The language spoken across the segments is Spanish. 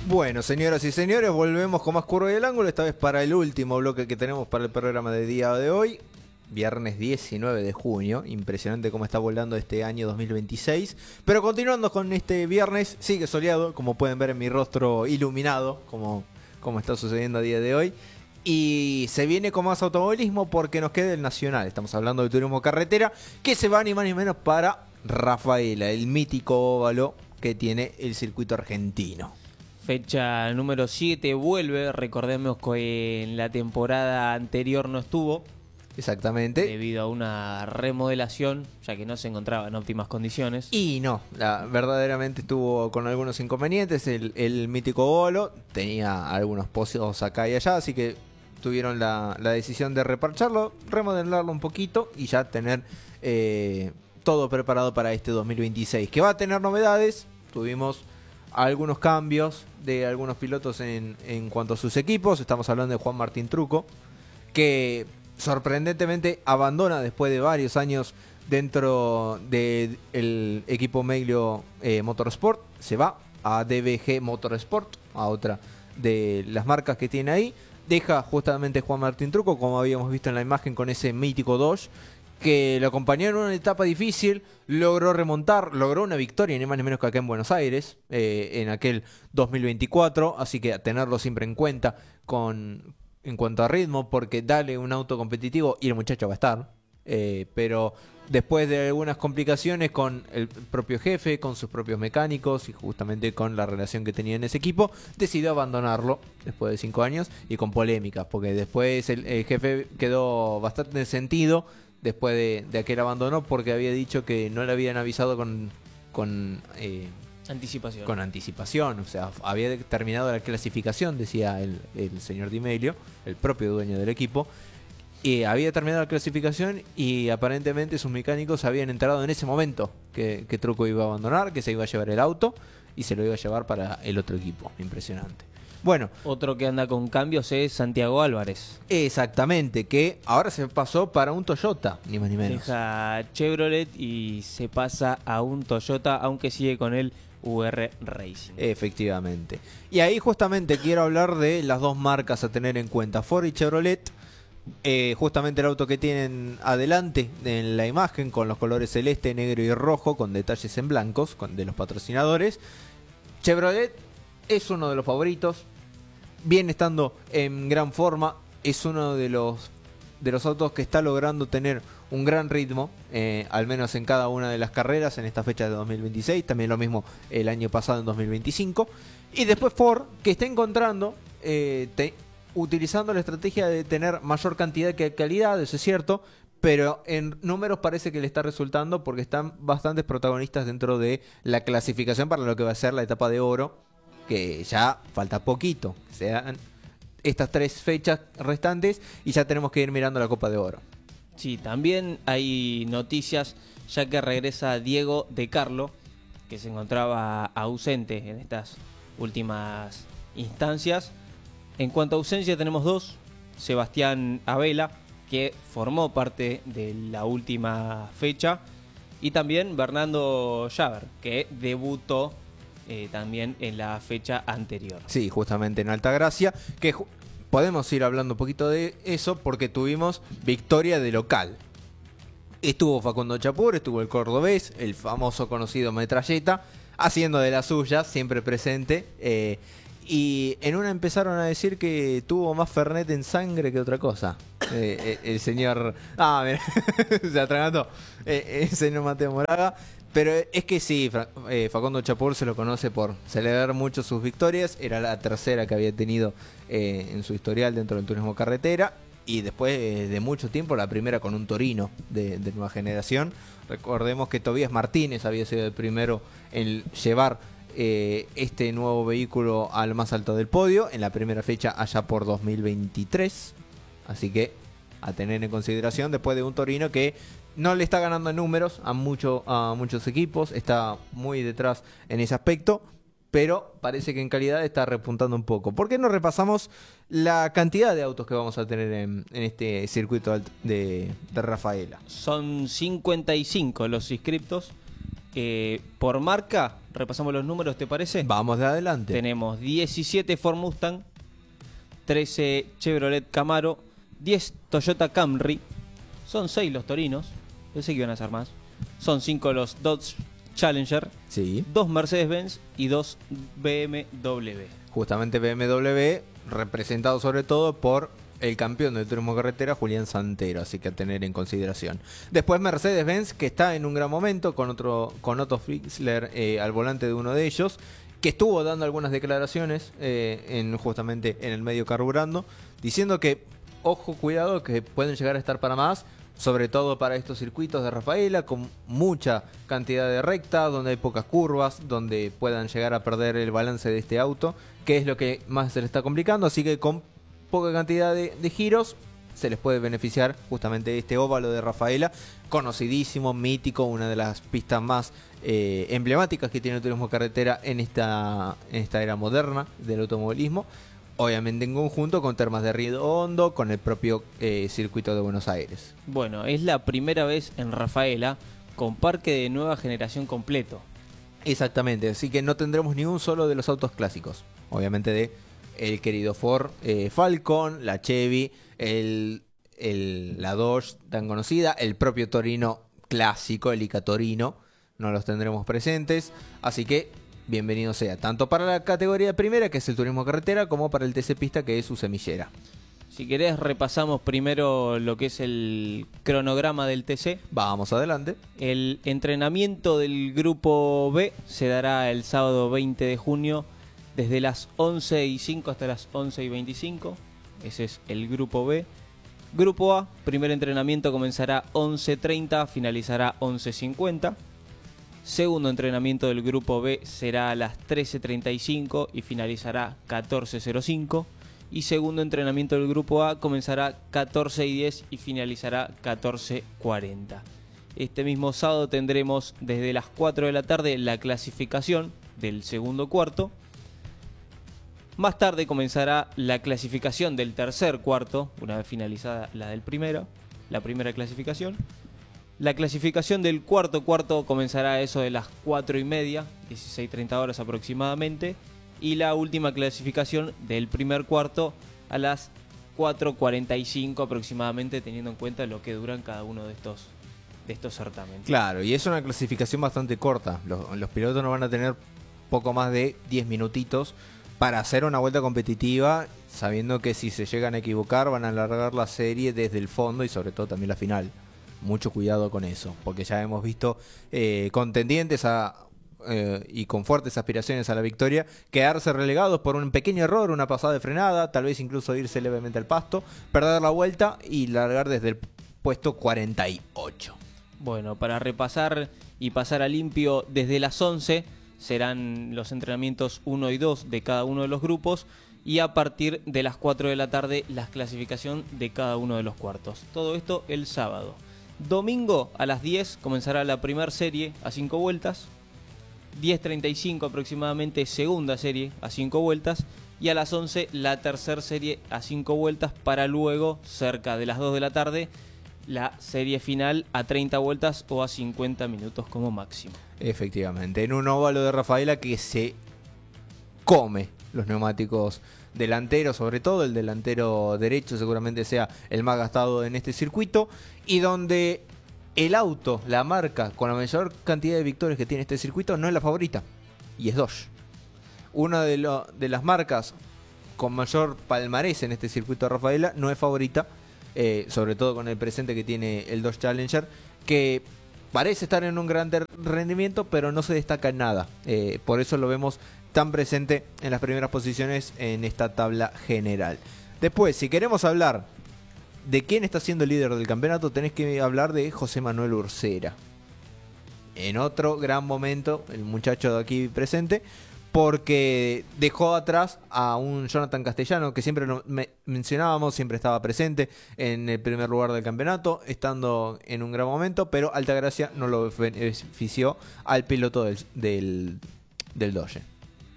Bueno, señoras y señores, volvemos con más Curva del Ángulo, esta vez para el último bloque que tenemos para el programa de día de hoy, viernes 19 de junio. Impresionante cómo está volando este año 2026. Pero continuando con este viernes, sigue soleado, como pueden ver en mi rostro iluminado, como está sucediendo a día de hoy. Y se viene con más automovilismo porque nos queda el Nacional. Estamos hablando de turismo carretera, que se va ni más ni menos para Rafaela, el mítico óvalo que tiene el circuito argentino. Fecha número 7 vuelve, recordemos que en la temporada anterior no estuvo. Exactamente. Debido a una remodelación, ya que no se encontraba en óptimas condiciones. Y no, verdaderamente estuvo con algunos inconvenientes. El mítico óvalo tenía algunos pozos acá y allá, así que tuvieron la decisión de reparcharlo, remodelarlo un poquito y ya tener todo preparado para este 2026. Que va a tener novedades. Tuvimos algunos cambios de algunos pilotos en cuanto a sus equipos. Estamos hablando de Juan Martín Truco, que sorprendentemente abandona después de varios años dentro del equipo Meglio Motorsport. Se va a DBG Motorsport, a otra de las marcas que tiene ahí. Deja justamente Juan Martín Truco, como habíamos visto en la imagen, con ese mítico Dodge que lo acompañó en una etapa difícil, logró remontar, logró una victoria ni más ni menos que acá en Buenos Aires, en aquel 2024, así que a tenerlo siempre en cuenta en cuanto a ritmo, porque dale un auto competitivo y el muchacho va a estar, pero después de algunas complicaciones con el propio jefe, con sus propios mecánicos y justamente con la relación que tenía en ese equipo, decidió abandonarlo después de 5 años y con polémicas, porque después el jefe quedó bastante sentido después de aquel abandono, porque había dicho que no le habían avisado con anticipación. O sea, había terminado la clasificación, decía el señor Di Meglio, el propio dueño del equipo, y había terminado la clasificación y aparentemente sus mecánicos habían enterado en ese momento que Truco iba a abandonar, que se iba a llevar el auto y se lo iba a llevar para el otro equipo. Impresionante. Bueno, otro que anda con cambios es Santiago Álvarez. Exactamente, que ahora se pasó para un Toyota, ni más ni menos. Deja Chevrolet y se pasa a un Toyota, aunque sigue con el UR Racing. Efectivamente. Y ahí justamente quiero hablar de las dos marcas a tener en cuenta, Ford y Chevrolet. Justamente el auto que tienen adelante en la imagen, con los colores celeste, negro y rojo, con detalles en blancos, de los patrocinadores. Chevrolet es uno de los favoritos, viene estando en gran forma, es uno de los autos que está logrando tener un gran ritmo, al menos en cada una de las carreras en esta fecha de 2026, también lo mismo el año pasado en 2025, y después Ford, que está encontrando, utilizando la estrategia de tener mayor cantidad que calidad, eso es cierto, pero en números parece que le está resultando porque están bastantes protagonistas dentro de la clasificación para lo que va a ser la etapa de oro, que ya falta poquito, sean estas 3 fechas restantes y ya tenemos que ir mirando la Copa de Oro. Sí, también hay noticias, ya que regresa Diego De Carlo, que se encontraba ausente en estas últimas instancias. En cuanto a ausencia tenemos 2, Sebastián Abela, que formó parte de la última fecha, y también Bernardo Javer, que debutó también en la fecha anterior. Sí, justamente en Altagracia, que podemos ir hablando un poquito de eso porque tuvimos victoria de local. Estuvo Facundo Chapur, estuvo el cordobés, el famoso conocido Metralleta, haciendo de la suya, siempre presente. Y en una empezaron a decir que tuvo más Fernet en sangre que otra cosa. El señor... mira, se atragantó. El señor Mateo Moraga. Pero es que sí, Facundo Chapur se lo conoce por celebrar mucho sus victorias. Era la tercera que había tenido en su historial dentro del turismo carretera. Y después de mucho tiempo, la primera con un Torino de nueva generación. Recordemos que Tobías Martínez había sido el primero en llevar este nuevo vehículo al más alto del podio en la primera fecha allá por 2023. Así que a tener en consideración después de un Torino que no le está ganando en números a muchos equipos, está muy detrás en ese aspecto, pero parece que en calidad está repuntando un poco. ¿Por qué no repasamos la cantidad de autos que vamos a tener en este circuito de Rafaela? Son 55 los inscriptos Por marca, repasamos los números, ¿te parece? Vamos de adelante. Tenemos 17 Ford Mustang, 13 Chevrolet Camaro, 10 Toyota Camry, son 6 los Torinos, pensé que iban a ser más, son 5 los Dodge Challenger, Sí. 2 Mercedes-Benz y 2 BMW. Justamente BMW, representado sobre todo por el campeón del turismo carretera, Julián Santero, así que a tener en consideración. Después Mercedes-Benz, que está en un gran momento, con Otto Fritzler al volante de uno de ellos, que estuvo dando algunas declaraciones justamente en el medio carburando, diciendo que, ojo, cuidado, que pueden llegar a estar para más, sobre todo para estos circuitos de Rafaela, con mucha cantidad de recta, donde hay pocas curvas, donde puedan llegar a perder el balance de este auto, que es lo que más se le está complicando, así que con poca cantidad de giros se les puede beneficiar justamente este óvalo de Rafaela, conocidísimo, mítico, una de las pistas más emblemáticas que tiene el turismo carretera en esta era moderna del automovilismo, obviamente en conjunto con Termas de Río Hondo, con el propio circuito de Buenos Aires. Bueno, es la primera vez en Rafaela con parque de nueva generación completo. Exactamente, así que no tendremos ni un solo de los autos clásicos, obviamente de el querido Ford Falcon, la Chevy, la Dodge tan conocida, el propio Torino clásico, el Ica Torino, no los tendremos presentes, así que bienvenido sea, tanto para la categoría primera, que es el turismo carretera, como para el TC Pista, que es su semillera. Si querés repasamos primero lo que es el cronograma del TC. Vamos adelante. El entrenamiento del grupo B se dará el sábado 20 de junio desde las 11:05 hasta las 11:25. Ese es el grupo B. Grupo A, primer entrenamiento comenzará 11:30, finalizará 11:50. Segundo entrenamiento del grupo B será a las 13:35 y finalizará 14:05. Y segundo entrenamiento del grupo A comenzará 14:10 y finalizará 14:40. Este mismo sábado tendremos desde las 4 de la tarde la clasificación del segundo cuarto. Más tarde comenzará la clasificación del tercer cuarto, una vez finalizada la del primero, la primera clasificación. La clasificación del cuarto comenzará a eso de las 4:30, 16:30 horas aproximadamente. Y la última clasificación del primer cuarto a las 4:45 aproximadamente, teniendo en cuenta lo que duran cada uno de estos certámenes. Claro, y es una clasificación bastante corta. Los pilotos no van a tener poco más de 10 minutitos para hacer una vuelta competitiva, sabiendo que si se llegan a equivocar van a alargar la serie desde el fondo y sobre todo también la final. Mucho cuidado con eso, porque ya hemos visto contendientes y con fuertes aspiraciones a la victoria quedarse relegados por un pequeño error, una pasada de frenada, tal vez incluso irse levemente al pasto, perder la vuelta y largar desde el puesto 48. Bueno, para repasar y pasar a limpio, desde las 11 serán los entrenamientos 1 y 2 de cada uno de los grupos, y a partir de las 4 de la tarde la clasificación de cada uno de los cuartos. Todo esto el sábado. Domingo a las 10 comenzará la primera serie a 5 vueltas, 10:35 aproximadamente segunda serie a 5 vueltas, y a las 11 la tercera serie a 5 vueltas, para luego, cerca de las 2 de la tarde, la serie final a 30 vueltas o a 50 minutos como máximo. Efectivamente, en un óvalo de Rafaela que se come los neumáticos delanteros, sobre todo el delantero derecho seguramente sea el más gastado en este circuito, y donde el auto, la marca con la mayor cantidad de victorias que tiene este circuito no es la favorita, y es Dodge. Una de las marcas con mayor palmarés en este circuito de Rafaela no es favorita, sobre todo con el presente que tiene el Dodge Challenger, que parece estar en un gran rendimiento, pero no se destaca en nada. Por eso lo vemos tan presente en las primeras posiciones en esta tabla general. Después, si queremos hablar de quién está siendo el líder del campeonato, tenés que hablar de José Manuel Ursera. En otro gran momento, el muchacho de aquí presente, porque dejó atrás a un Jonathan Castellano que siempre lo mencionábamos, siempre estaba presente en el primer lugar del campeonato, estando en un gran momento, pero Altagracia no lo benefició al piloto del Dodge.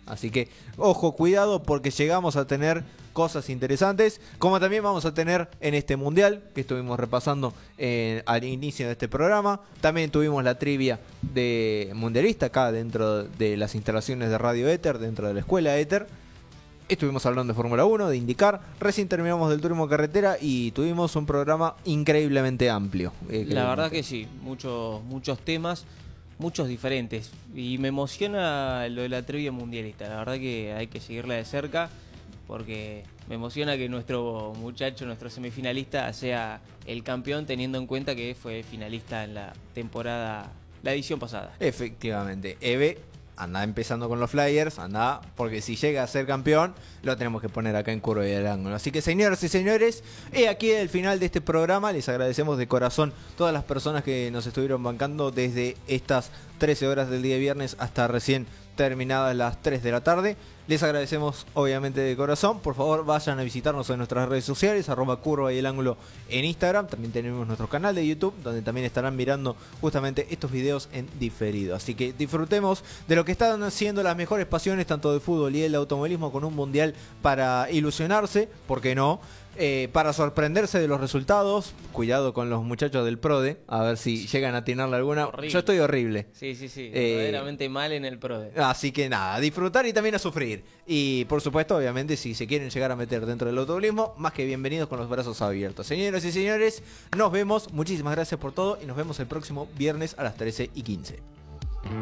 Así que, ojo, cuidado, porque llegamos a tener cosas interesantes, como también vamos a tener en este mundial que estuvimos repasando al inicio de este programa. También tuvimos la trivia de mundialista acá dentro de las instalaciones de Radio Éter, dentro de la escuela Éter. Estuvimos hablando de Fórmula 1, de IndyCar, recién terminamos del turismo carretera y tuvimos un programa increíblemente amplio. La verdad que sí, muchos temas, muchos diferentes. Y me emociona lo de la trivia mundialista, la verdad que hay que seguirla de cerca, porque me emociona que nuestro muchacho, nuestro semifinalista, sea el campeón, teniendo en cuenta que fue finalista en la edición pasada. Efectivamente, Eve anda empezando con los Flyers, anda, porque si llega a ser campeón, lo tenemos que poner acá en Curva y el Ángulo. Así que, señoras y señores, aquí el final de este programa. Les agradecemos de corazón todas las personas que nos estuvieron bancando desde estas 13 horas del día viernes hasta recién terminadas las 3 de la tarde. Les agradecemos obviamente de corazón. Por favor, vayan a visitarnos en nuestras redes sociales, @Curva y el Ángulo en Instagram. También tenemos nuestro canal de YouTube, donde también estarán mirando justamente estos videos en diferido. Así que disfrutemos de lo que están haciendo las mejores pasiones, tanto del fútbol y el automovilismo, con un mundial para ilusionarse, ¿por qué no? Para sorprenderse de los resultados. Cuidado con los muchachos del PRODE, a ver si llegan a atinarle alguna. Horrible. Yo estoy horrible. Sí, verdaderamente mal en el PRODE. Así que nada, a disfrutar y también a sufrir. Y por supuesto, obviamente, si se quieren llegar a meter dentro del automovilismo, más que bienvenidos con los brazos abiertos. Señoras y señores, nos vemos. Muchísimas gracias por todo y nos vemos el próximo viernes a las 13:15.